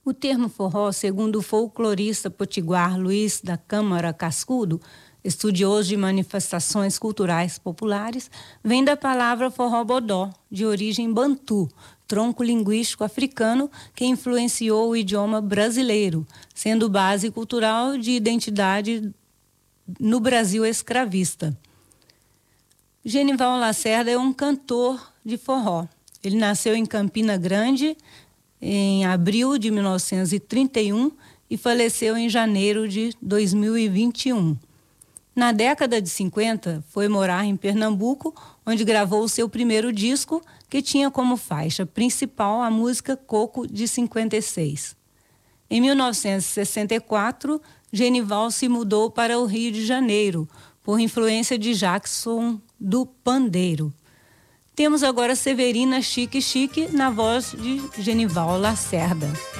O termo forró, segundo o folclorista potiguar Luiz da Câmara Cascudo, estudioso de manifestações culturais populares, vem da palavra forró-bodó, de origem bantu, tronco linguístico africano que influenciou o idioma brasileiro, sendo base cultural de identidade no Brasil escravista. Genival Lacerda é um cantor de forró. Ele nasceu em Campina Grande em abril de 1931 e faleceu em janeiro de 2021. Na década de 50, foi morar em Pernambuco, onde gravou o seu primeiro disco, que tinha como faixa principal a música Coco, de 56. Em 1964, Genival se mudou para o Rio de Janeiro, por influência de Jackson do Pandeiro. Temos agora Severina Chique Chique, na voz de Genival Lacerda.